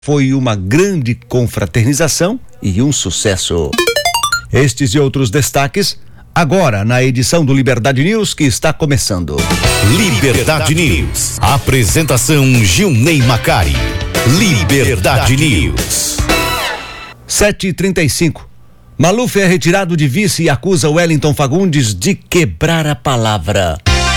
Foi uma grande confraternização e um sucesso. Estes e outros destaques, agora na edição do Liberdade News que está começando. Liberdade News. Apresentação Gilney Macari. Liberdade News. 7h35. Maluf é retirado de vice e acusa Wellington Fagundes de quebrar a palavra.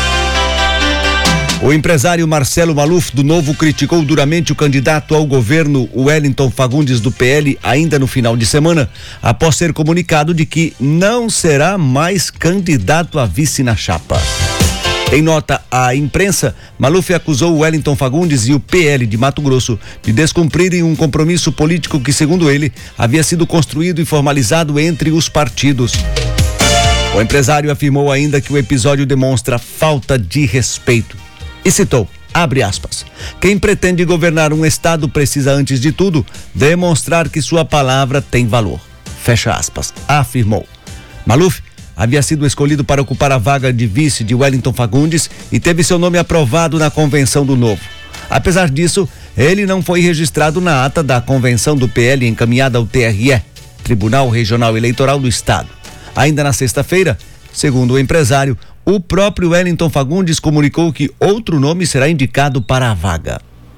O empresário Marcelo Maluf do Novo criticou duramente o candidato ao governo Wellington Fagundes do PL ainda no final de semana, após ser comunicado de que não será mais candidato a vice na chapa. Em nota à imprensa, Maluf acusou Wellington Fagundes e o PL de Mato Grosso de descumprirem um compromisso político que, segundo ele, havia sido construído e formalizado entre os partidos. O empresário afirmou ainda que o episódio demonstra falta de respeito. E citou, abre aspas, quem pretende governar um estado precisa, antes de tudo, demonstrar que sua palavra tem valor. Fecha aspas, afirmou. Maluf havia sido escolhido para ocupar a vaga de vice de Wellington Fagundes e teve seu nome aprovado na convenção do Novo. Apesar disso, ele não foi registrado na ata da convenção do PL encaminhada ao TRE, Tribunal Regional Eleitoral do Estado. Ainda na sexta-feira, segundo o empresário, o próprio Wellington Fagundes comunicou que outro nome será indicado para a vaga.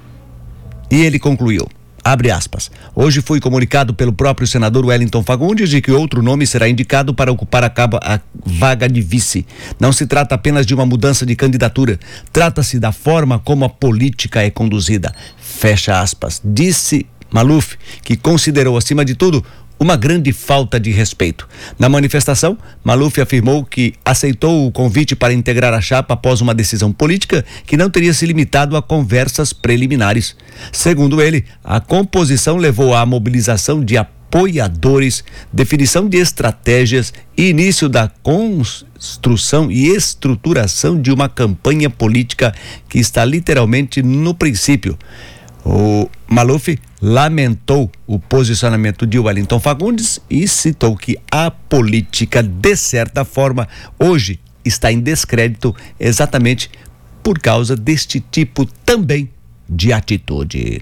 E ele concluiu, abre aspas, hoje fui comunicado pelo próprio senador Wellington Fagundes de que outro nome será indicado para ocupar a vaga de vice. Não se trata apenas de uma mudança de candidatura, trata-se da forma como a política é conduzida. Fecha aspas, disse Maluf, que considerou acima de tudo uma grande falta de respeito. Na manifestação, Maluf afirmou que aceitou o convite para integrar a chapa após uma decisão política que não teria se limitado a conversas preliminares. Segundo ele, a composição levou à mobilização de apoiadores, definição de estratégias e início da construção e estruturação de uma campanha política que está literalmente no princípio. O Maluf lamentou o posicionamento de Wellington Fagundes e citou que a política, de certa forma, hoje está em descrédito exatamente por causa deste tipo também de atitude.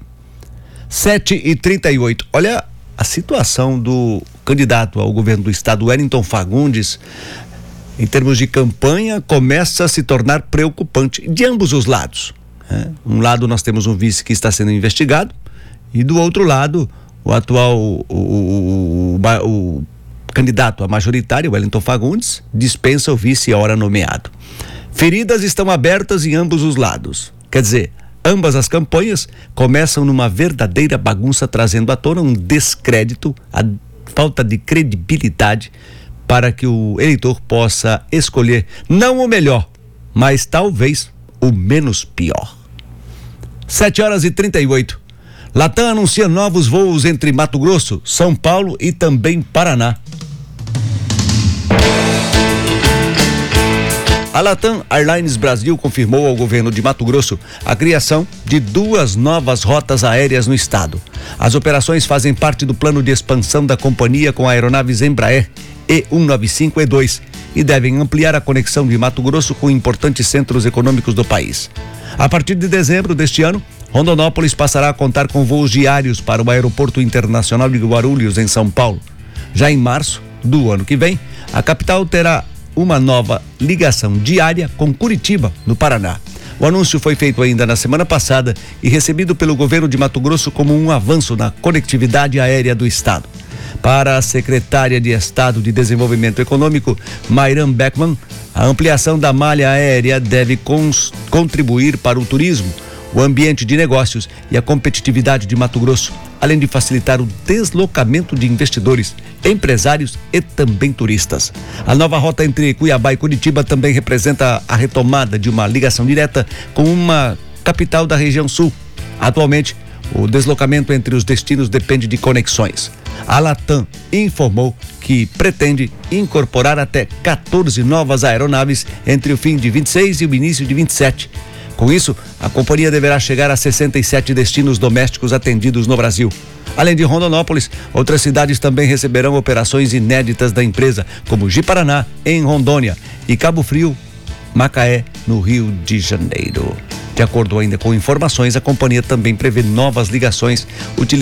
7h38. Olha a situação do candidato ao governo do estado, Wellington Fagundes, em termos de campanha, começa a se tornar preocupante de ambos os lados. Um lado nós temos um vice que está sendo investigado e do outro lado o atual o candidato a majoritário, Wellington Fagundes, dispensa o vice a hora nomeado. Feridas estão abertas em ambos os lados, quer dizer, ambas as campanhas começam numa verdadeira bagunça, trazendo à tona um descrédito, a falta de credibilidade para que o eleitor possa escolher não o melhor, mas talvez o menos pior. 7h38. Latam anuncia novos voos entre Mato Grosso, São Paulo e também Paraná. A Latam Airlines Brasil confirmou ao governo de Mato Grosso a criação de 2 novas rotas aéreas no estado. As operações fazem parte do plano de expansão da companhia com aeronaves Embraer E195-E2 e devem ampliar a conexão de Mato Grosso com importantes centros econômicos do país. A partir de dezembro deste ano, Rondonópolis passará a contar com voos diários para o Aeroporto Internacional de Guarulhos, em São Paulo. Já em março do ano que vem, a capital terá uma nova ligação diária com Curitiba, no Paraná. O anúncio foi feito ainda na semana passada e recebido pelo governo de Mato Grosso como um avanço na conectividade aérea do estado. Para a secretária de Estado de Desenvolvimento Econômico, Mayram Beckman, a ampliação da malha aérea deve contribuir para o turismo, o ambiente de negócios e a competitividade de Mato Grosso, além de facilitar o deslocamento de investidores, empresários e também turistas. A nova rota entre Cuiabá e Curitiba também representa a retomada de uma ligação direta com uma capital da região sul. Atualmente, o deslocamento entre os destinos depende de conexões. A Latam informou que pretende incorporar até 14 novas aeronaves entre o fim de 26 e o início de 27. Com isso, a companhia deverá chegar a 67 destinos domésticos atendidos no Brasil. Além de Rondonópolis, outras cidades também receberão operações inéditas da empresa, como Ji-Paraná, em Rondônia, e Cabo Frio, Macaé, no Rio de Janeiro. De acordo ainda com informações, a companhia também prevê novas ligações utilizando